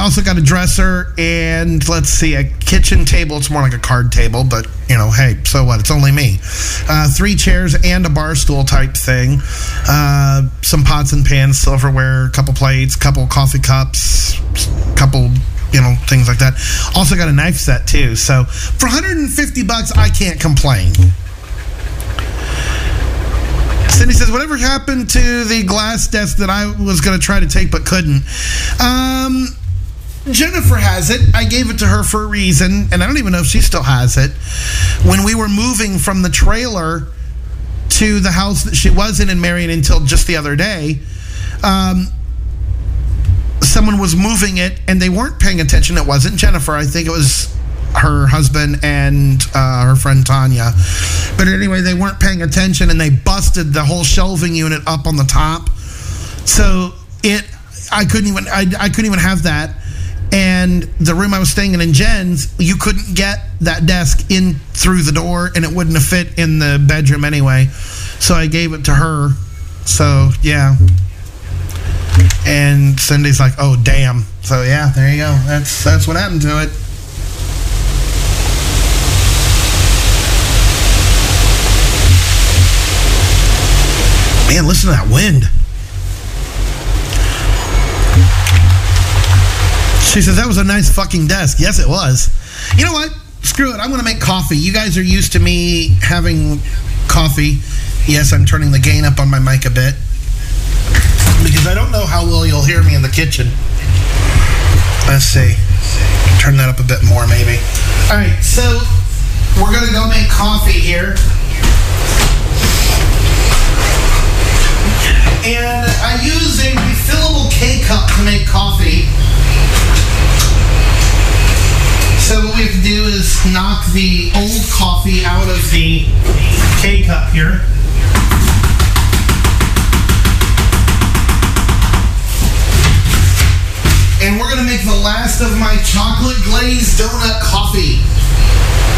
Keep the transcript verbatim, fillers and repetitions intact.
also got a dresser and, let's see, a kitchen table. It's more like a card table, but, you know, hey, so what? It's only me. Uh, three chairs and a bar stool type thing. Uh, some pots and pans, silverware, a couple plates, couple coffee cups, couple, you know, things like that. Also got a knife set, too. So for one hundred fifty bucks, I can't complain. Cindy says, whatever happened to the glass desk that I was going to try to take but couldn't? Um, Jennifer has it. I gave it to her for a reason, and I don't even know if she still has it. When we were moving from the trailer to the house that she was in in Marion until just the other day, um, someone was moving it, and they weren't paying attention. It wasn't Jennifer. I think it was her husband and uh, her friend Tanya. But anyway, they weren't paying attention, and they busted the whole shelving unit up on the top. So it, I couldn't even, I, I couldn't even have that. And the room I was staying in in Jen's, you couldn't get that desk in through the door, and it wouldn't have fit in the bedroom anyway. So I gave it to her. So yeah. And Cindy's like, oh damn. So yeah, there you go. That's that's what happened to it. Man, listen to that wind. She says, that was a nice fucking desk. Yes, it was. You know what? Screw it. I'm going to make coffee. You guys are used to me having coffee. Yes, I'm turning the gain up on my mic a bit, because I don't know how well you'll hear me in the kitchen. Let's see. Turn that up a bit more, maybe. All right, so we're going to go make coffee here. And I use a refillable K-cup to make coffee. So what we have to do is knock the old coffee out of the K-cup here. And we're going to make the last of my chocolate glazed donut coffee.